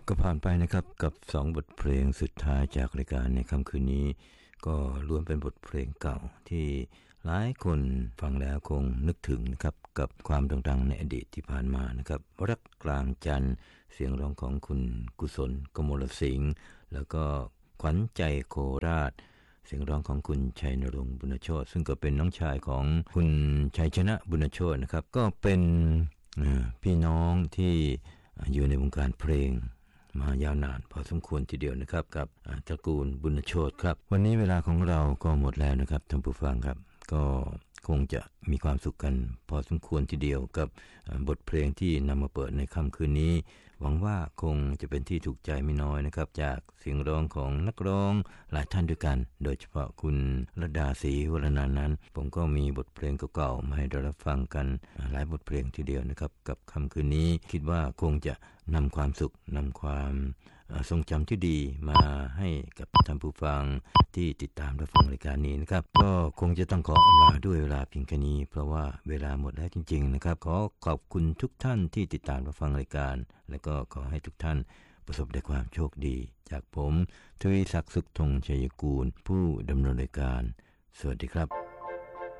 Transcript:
ก็ผ่านไปนะครับกับ2บทเพลงสุดท้ายจากรายการในค่ำคืนนี้ก็ล้วนเป็นบทเพลงเก่าที่หลายคนฟังแล้วคงนึกถึงนะครับกับความโด่งดังในอดีตที่ผ่านมานะครับรักกลางจันทร์เสียงร้องของคุณกุศลกมลสิงห์แล้วก็ขวัญใจโคราชเสียงร้องของคุณชัยนรงค์บุญโชติซึ่งก็เป็นน้องชายของคุณชัยชนะบุญโชตินะครับก็เป็นพี่น้องที่อยู่ในวงการเพลงมายาวนานพอสมควรทีเดียวนะครับกับตระกูลบุญโชติครับวันนี้เวลาของเราก็หมดแล้วนะครับท่านผู้ฟังครับก็คงจะมีความสุขกันพอสมควรทีเดียวกับบทเพลงที่นำมาเปิดในค่ำคืนนี้หวังว่าคงจะเป็นที่ถูกใจไม่น้อยนะครับจากเสียงร้องของนักร้องหลายท่านด้วยกันโดยเฉพาะคุณระดาศรีวรนันท์นั้นผมก็มีบทเพลงเก่าๆมาให้เรารับฟังกันหลายบทเพลงทีเดียวนะครับกับค่ำคืนนี้คิดว่าคงจะนำความสุขนำความทรงจำที่ดีมาให้กับท่านผู้ฟังที่ติดตามรับฟังรายการนี้นะครับก็คงจะต้องขออำลาด้วยเวลาเพียงแค่นี้เพราะว่าเวลาหมดแล้วจริงๆนะครับขอขอบคุณทุกท่านที่ติดตามรับฟังรายการและก็ขอให้ทุกท่านประสบแต่ความโชคดีจากผมทวีศักดิ์สุขธงชัยกูลผู้ดำเนินรายการสวัสดีครับ